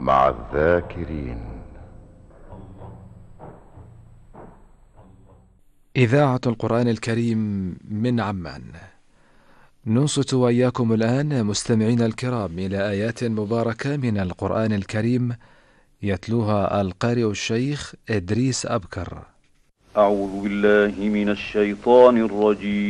مع الذاكرين. إذاعة القرآن الكريم من عمان. ننصت وإياكم الآن مستمعين الكرام إلى آيات مباركة من القرآن الكريم يتلوها القارئ الشيخ إدريس أبكر. أعوذ بالله من الشيطان الرجيم.